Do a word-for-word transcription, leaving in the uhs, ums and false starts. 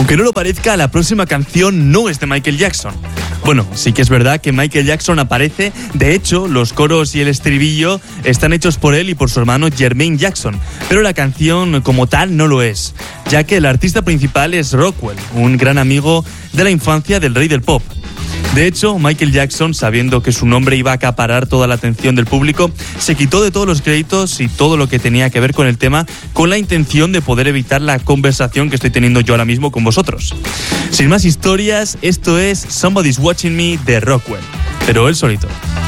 Aunque no lo parezca, la próxima canción no es de Michael Jackson. Bueno, sí que es verdad que Michael Jackson aparece. De hecho, los coros y el estribillo están hechos por él y por su hermano Jermaine Jackson. Pero la canción como tal no lo es, ya que el artista principal es Rockwell, un gran amigo de la infancia del rey del pop. De hecho, Michael Jackson, sabiendo que su nombre iba a acaparar toda la atención del público, se quitó de todos los créditos y todo lo que tenía que ver con el tema con la intención de poder evitar la conversación que estoy teniendo yo ahora mismo con vosotros. Sin más historias, esto es Somebody's Watching Me de Rockwell, pero él solito.